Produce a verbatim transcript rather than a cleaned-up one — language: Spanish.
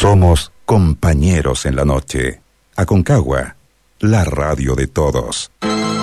Somos compañeros en la noche. Aconcagua, la radio de todos.